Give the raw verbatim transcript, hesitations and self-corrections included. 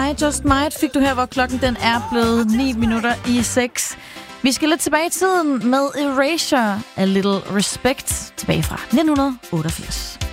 Might, Just Might fik du her, hvor klokken den er blevet ni minutter i seks. Vi skal lidt tilbage i tiden med Erasure, A Little Respect, tilbage fra nitten otteogfirs.